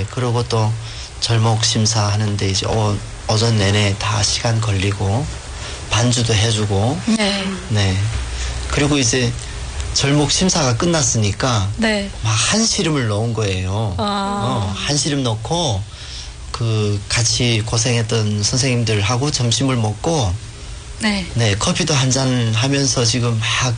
그리고 또 절목 심사 하는데 이제 오전 내내 다 시간 걸리고 반주도 해주고. 네. 네. 그리고 이제 절목 심사가 끝났으니까 네. 막 한시름을 넣은 거예요. 한시름 넣고 그 같이 고생했던 선생님들하고 점심을 먹고 네. 네, 커피도 한잔 하면서 지금 막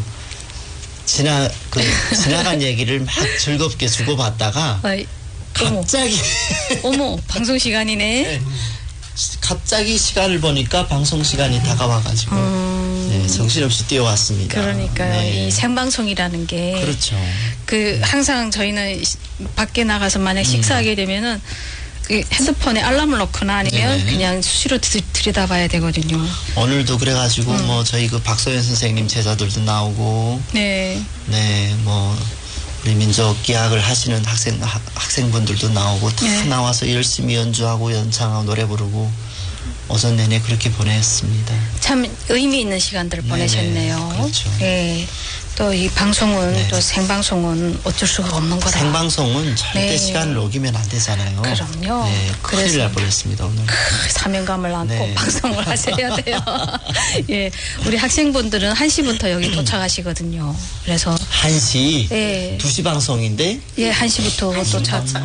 지나간 얘기를 막 즐겁게 주고받다가 갑자기 어머 방송 시간이네. 네, 갑자기 시간을 보니까 방송 시간이 다가와가지고 네, 정신없이 뛰어왔습니다. 그러니까요. 네. 이 생방송이라는 게 그렇죠. 항상 저희는 밖에 나가서 만약 식사하게 되면은 그 핸드폰에 알람을 넣거나 아니면 네네. 그냥 수시로 들여다봐야 되거든요. 오늘도 그래가지고 뭐 저희 그 박소연 선생님 제자들도 나오고 네. 네, 뭐 우리 민족 기악을 하시는 학생분들도 나오고 다 네. 나와서 열심히 연주하고 연창하고 노래 부르고 오전 내내 그렇게 보냈습니다. 참 의미 있는 시간들을 네네. 보내셨네요. 그렇죠. 네. 또 이 방송은 네. 또 생방송은 어쩔 수가 없는 거다. 생방송은 절대 네. 시간을 어기면 안 되잖아요. 그럼요. 네, 큰일 그래서 날 뻔했습니다 오늘. 사명감을 안고 네. 방송을 하셔야 돼요. 예, 우리 학생분들은 1시부터 여기 도착하시거든요. 그래서 1시, 예. 2시 방송인데 예, 1시부터 도착.